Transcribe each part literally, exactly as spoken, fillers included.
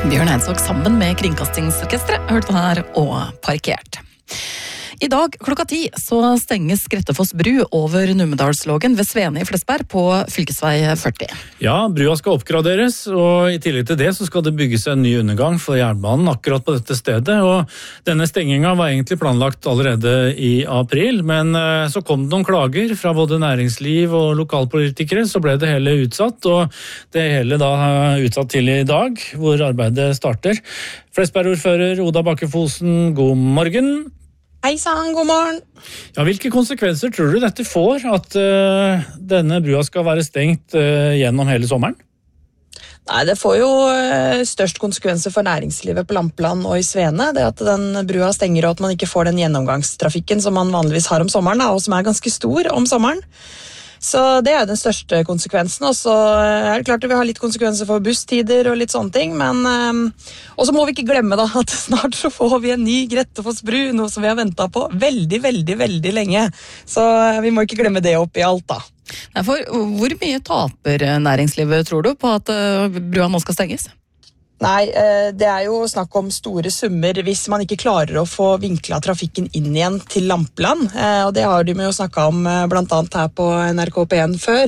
Bjørn Eidsvåg sammen med Kringkastingsorkestret hørte her og Parkert. I dag klokka ti så stenges Grettefoss bru over Numedalslågen ved Svene i Flesberg på fylkesvei førti. Ja, brua skal oppgraderes, og i tillegg til det så skal det bygges en ny undergang for jernbanen akkurat på dette stedet. Og denne stenginga var egentlig planlagt allerede i april, men så kom det noen klager fra både næringsliv og lokalpolitikere, så ble det hele utsatt, og det hele da utsatt til i dag, hvor arbeidet starter. Flesberg-ordfører Oda Bakkefosen, god morgen. Hei sann, god morgen. Ja, hvilke konsekvenser tror du dette får, at uh, denne brua skal være stengt uh, gjennom hele sommeren? Nei, det får jo uh, størst konsekvenser for næringslivet på Lampeland og i Svene, det at den brua stenger og at man ikke får den gjennomgangstrafikken som man vanligvis har om sommeren, da, og som er ganske stor om sommeren. Så det er den største konsekvensen, og så er det klart at vi har litt konsekvenser for busstider og litt sånne ting, men um, og så må vi ikke glemme da at snart så får vi en ny Grettefoss bru, noe som vi har ventet på veldig, veldig, veldig lenge. Så vi må ikke glemme det opp i alt da. For hvor mye taper næringslivet, tror du, på at brua nå skal stenges? Nei, det er jo snakk om store summer hvis man ikke klarer å få vinklet trafikken inn igjen til Lampeland, og det har de jo snakket om blant annet her på N R K P en før,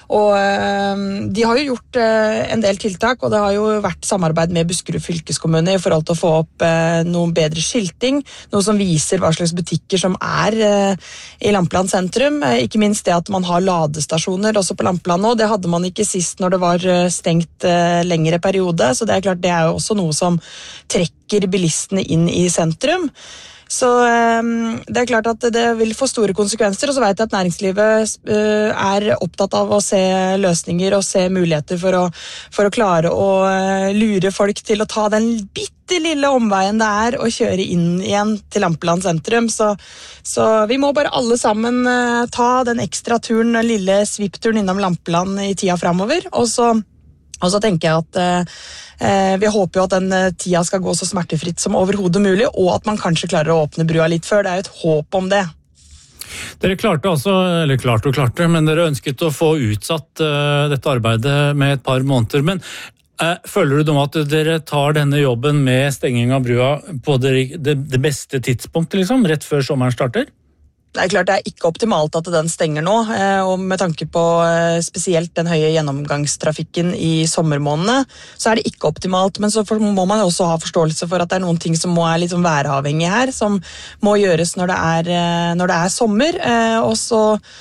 og de har jo gjort en del tiltak, og det har jo vært samarbeid med Buskerud fylkeskommune i forhold til å få opp noen bedre skilting, noe som viser hva slags butikker som er i Lampeland sentrum, ikke minst det at man har ladestasjoner også på Lampeland nå, det hadde man ikke sist når det var stengt lengre periode, så det er klart det er jo også noe som trekker bilistene inn i sentrum. Så um, det er klart at det vil få store konsekvenser, og så vet jeg at næringslivet uh, er opptatt av å se løsninger og se muligheter for å, for å klare å uh, lure folk til å ta den bitte lille omveien det er å kjøre inn igjen til Lampeland sentrum. Så, så vi må bare alle sammen uh, ta den ekstra turen, den lille svippturen innom Lampeland i tida fremover, og så Og så tenker jeg at eh, vi håper jo at den tida skal gå så smertefritt som overhodet mulig, og at man kanskje klarer å åpne brua litt før. Det er jo et håp om det. Dere klarte altså, eller klarte og klarte, men dere ønsket å få utsatt uh, dette arbeidet med et par måneder. Men uh, føler du nå at dere tar denne jobben med stenging av brua på det, det, det beste tidspunktet, liksom, rett før sommeren starter? Det er klart det er ikke optimalt at den stenger nå, og med tanke på spesielt den høye gjennomgangstrafikken i sommermånedene, så er det ikke optimalt, men så må man også ha forståelse for at det er noen ting som må være litt sånn væravhengig her, som må gjøres når det er, når det er sommer, og så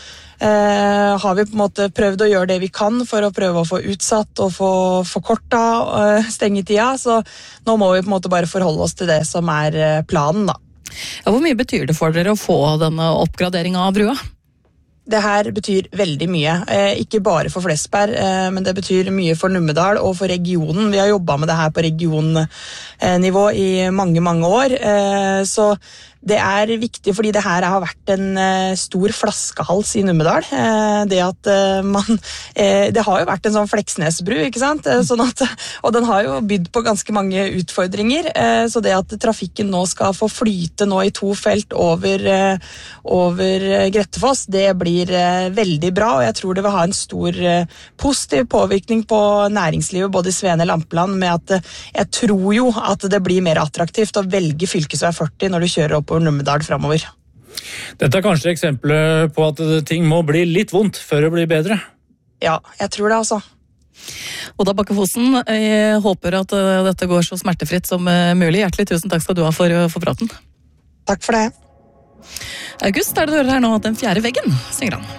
Uh, har vi på en måte prøvd å gjøre det vi kan for å prøve å få utsatt og få forkorta uh, stengetida, så nå må vi på en måte bare forholde oss til det som er uh, planen da. Ja, hvor mye betyr det for dere å få denne oppgraderingen av brua? Det her betyr veldig mye, eh, ikke bare for Flesberg, eh, men det betyr mye for Numedal og for regionen. Vi har jobbet med det her på regionnivå i mange, mange år, eh, så det er viktig fordi det her har vært en uh, stor flaskehals i Numedal. Uh, det at uh, man uh, det har jo vært en sånn Fleksnesbru, ikke sant? Uh, sånn at, og den har jo bydd på ganske mange utfordringer. Uh, så det at trafikken nå skal få flyte nå i to felt over, uh, over Grettefoss, det blir uh, veldig bra, og jeg tror det vil ha en stor uh, positiv påvirkning på næringslivet, både i Svene og Lampeland, med at uh, jeg tror jo at det blir mer attraktivt å velge fylkesvei førti når du kjører opp Numedal fremover. Dette er kanskje eksempler på at ting må bli litt vondt før det blir bedre? Ja, jeg tror det altså. Oda Bakkefosen, jeg håper at dette går så smertefritt som mulig. Hjertelig tusen takk skal du ha for, for praten. Takk for det. August, er det du hører her nå, Den fjerde veggen, synger han.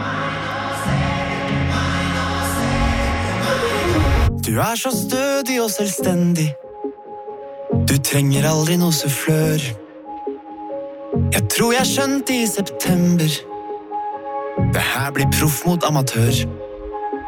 Du er så stødig og selvstendig. Du trenger aldri noe sufflør. Jeg tror jeg skjønte i september. Det her blir proff mot amatør.